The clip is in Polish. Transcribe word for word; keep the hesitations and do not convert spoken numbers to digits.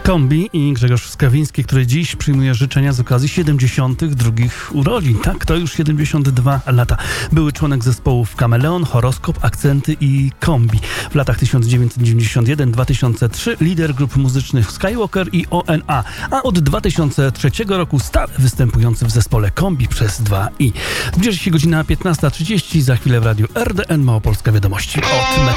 Kombi i Grzegorz Skawiński, który dziś przyjmuje życzenia z okazji siedemdziesiątych drugich urodzin. Tak, to już siedemdziesiąt dwa lata. Były członek zespołów Kameleon, Horoskop, Akcenty i Kombi. W latach tysiąc dziewięćset dziewięćdziesiąt jeden do dwa tysiące trzeciego lider grup muzycznych Skywalker i O N A, a od dwa tysiące trzeciego roku stale występujący w zespole Kombi przez dwa i. Zbliża się godzina piętnasta trzydzieści, za chwilę w radiu R D N Małopolska Wiadomości od